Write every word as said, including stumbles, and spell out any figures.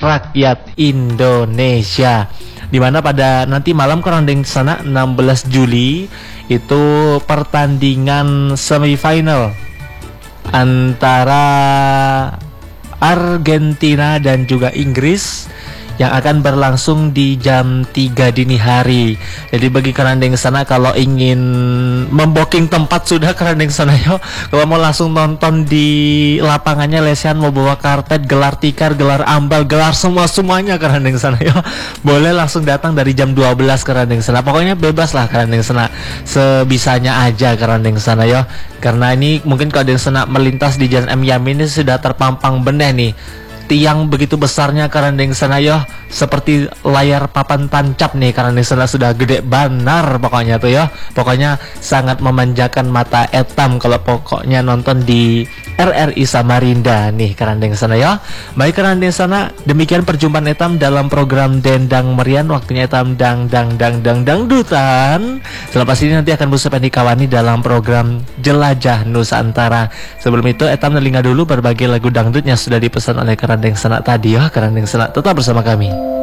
rakyat Indonesia. Dimana pada nanti malam kerandeng sana enam belas Juli itu pertandingan semifinal antara Argentina dan juga Inggris yang akan berlangsung di jam tiga dini hari. Jadi bagi kerandeng sana kalau ingin membooking tempat sudah kerandeng sana yo. Kalau mau langsung nonton di lapangannya lesehan, mau bawa karpet, gelar tikar, gelar ambal, gelar semua-semuanya kerandeng sana yo. Boleh langsung datang dari jam dua belas kerandeng sana. Pokoknya bebas lah kerandeng sana. Sebisanya aja kerandeng sana yo. Karena ini mungkin kerandeng sana melintas di Jalan M Yamin ini sudah terpampang benih nih. Tiang begitu besarnya kerandeng sana yo, seperti layar papan tancap nih kerandeng sana, sudah gede banar pokoknya tuh ya. Pokoknya sangat memanjakan mata etam kalau pokoknya nonton di R R I Samarinda nih kerandeng sana ya. Baik kerandeng sana, demikian perjumpaan etam dalam program Dendang Merian. Waktunya etam dang dang dang dang dangdutan. Selepas ini nanti akan Busepen dikawani dalam program Jelajah Nusantara. Sebelum itu etam nelinga dulu berbagai lagu dangdut yang sudah dipesan oleh kerandeng sana tadi ya. Kerandeng sana tetap bersama kami.